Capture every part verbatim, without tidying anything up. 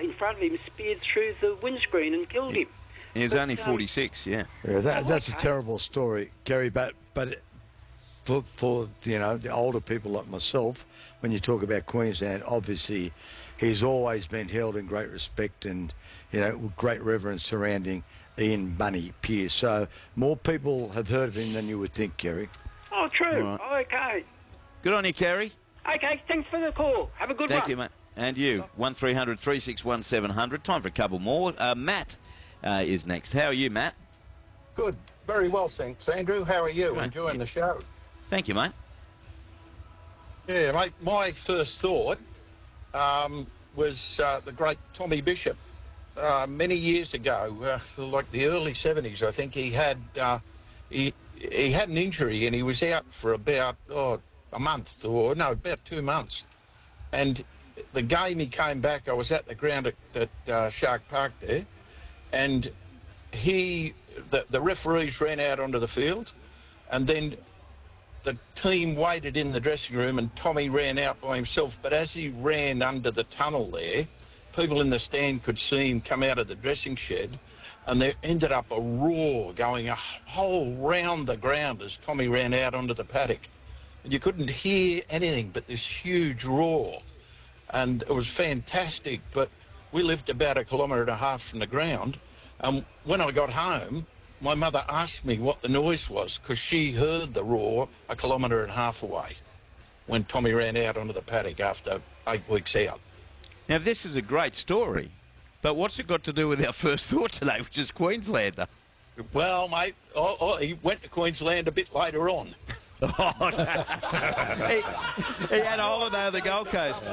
in front of him speared through the windscreen and killed him. He was but, only um, forty-six, yeah. Yeah, that, Oh, that's okay. a terrible story, Gary. But but for for you know the older people like myself, when you talk about Queensland, obviously he's always been held in great respect and you know with great reverence surrounding Ian Bunny Pearce. So more people have heard of him than you would think, Gary. Oh, true. Right. Okay. Good on you, Kerry. Okay, thanks for the call. Have a good Thank one. you, mate. And you, one three hundred three six one seven hundred. Time for a couple more. Uh, Matt uh, is next. How are you, Matt? Good. Very well, thanks, Andrew. How are you? Good. Enjoying the show? Thank you, mate. Yeah, mate, my first thought um, was uh, the great Tommy Bishop. Uh, many years ago, uh, so like the early seventies, I think he had uh, he he had an injury and he was out for about oh, a month or no, about two months. And the game he came back, I was at the ground at, at uh, Shark Park there, and he the, the referees ran out onto the field, and then the team waited in the dressing room and Tommy ran out by himself. But as he ran under the tunnel there, people in the stand could see him come out of the dressing shed, and there ended up a roar going a whole round the ground as Tommy ran out onto the paddock. And you couldn't hear anything but this huge roar. And it was fantastic, but we lived about a kilometre and a half from the ground. And when I got home, my mother asked me what the noise was because she heard the roar a kilometre and a half away when Tommy ran out onto the paddock after eight weeks out. Now, this is a great story, but what's it got to do with our first thought today, which is Queenslander? Well, mate, oh, oh, he went to Queensland a bit later on. Oh, no. he, he had a holiday on the Gold Coast.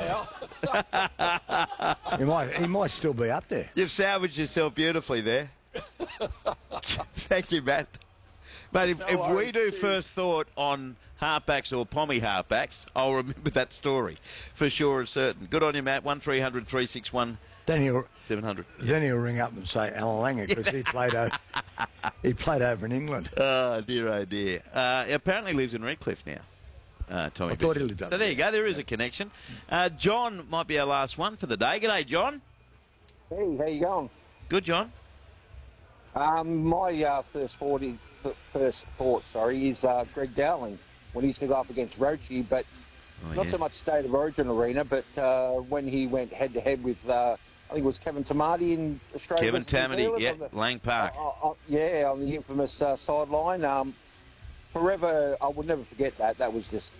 He might he might still be up there. You've salvaged yourself beautifully there. Thank you, Matt. Mate, if, No if we worries, do dude. first thought on halfbacks or pommy halfbacks, I'll remember that story for sure and certain. Good on you, Matt. one three hundred three six one Then he'll seven hundred. then he'll ring up and say Alan Langer because he played over he played over in England. Oh, dear, oh, dear. Uh, he apparently lives in Redcliffe now, uh, Tommy. I thought Bishop. he lived up So there you there. go. There is a connection. Uh, John might be our last one for the day. G'day, John. Hey, how you going? Good, John. Um, my uh, first forty, first thought, sorry, is uh, Greg Dowling when he used to go up against Roche, but Oh, not yeah. so much State of Origin arena, but uh, when he went head to head with, uh, I think it was Kevin Tamati in Australia. Kevin versus New Tamati, Zealand yeah, on the- Lang Park. uh, uh, uh, yeah, on the infamous uh, sideline. Um, forever, I will never forget that. That was just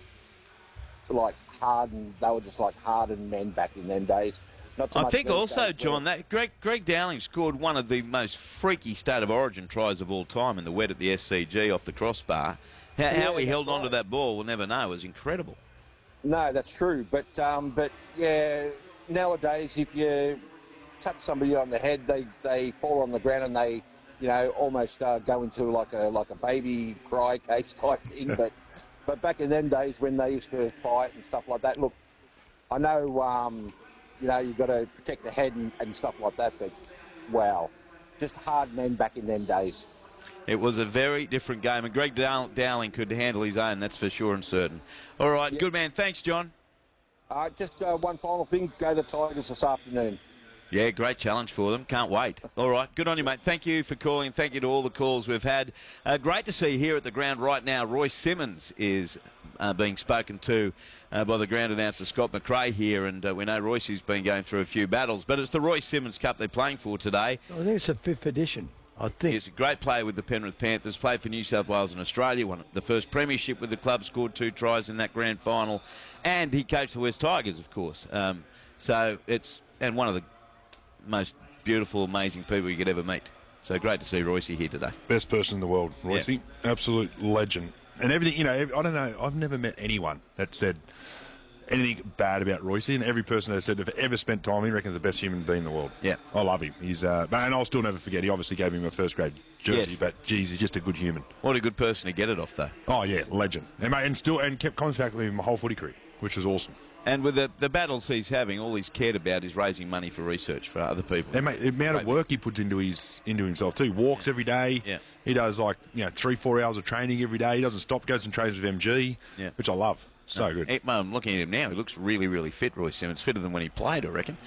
like hardened. They were just like hardened men back in them days. Not so I much think these also, days, John, where- that Greg, Greg Dowling scored one of the most freaky State of Origin tries of all time in the wet at the S C G off the crossbar. How, Yeah, how he that's held on to right. that ball, we'll never know. It was incredible. No, that's true. But um, but yeah, nowadays if you tap somebody on the head, they, they fall on the ground and they, you know, almost uh, go into like a like a baby cry case type thing. but but back in them days when they used to fight and stuff like that, look, I know um, you know you've got to protect the head and, and stuff like that. But wow, just hard men back in them days. It was a very different game, and Greg Dow- Dowling could handle his own, that's for sure and certain. All right, Yeah. good man. Thanks, John. Uh, just uh, one final thing, go the Tigers this afternoon. Yeah, great challenge for them. Can't wait. All right, good on you, mate. Thank you for calling. Thank you to all the calls we've had. Uh, great to see here at the ground right now. Royce Simmons is uh, being spoken to uh, by the ground announcer Scott McRae here, and uh, we know Royce has been going through a few battles, but it's the Royce Simmons Cup they're playing for today. I think it's the fifth edition. I think. He's a great player with the Penrith Panthers, played for New South Wales and Australia, won the first premiership with the club, scored two tries in that grand final, and he coached the West Tigers, of course. Um, so it's, and one of the most beautiful, amazing people you could ever meet. So great to see Royce here today. Best person in the world, Royce. Yeah. Absolute legend. And everything, you know, I don't know, I've never met anyone that said anything bad about Royce, and every person that said if ever spent time, he reckons the best human being in the world. Yeah. I love him. He's, uh, and I'll still never forget, he obviously gave me my first grade jersey, Yes. but geez, he's just a good human. What a good person to get it off, though. Oh yeah, legend. And, mate, and still, and kept contact with him my whole footy career, which was awesome. And with the, the battles he's having, all he's cared about is raising money for research for other people. And mate, the amount of Great. work he puts into his into himself too. He walks every day. Yeah. He does like you know three four hours of training every day. He doesn't stop. Goes and trains with M G. Yeah. Which I love. So good. He- I'm looking at him now. He looks really, really fit, Royce Simmons. Fitter than when he played, I reckon.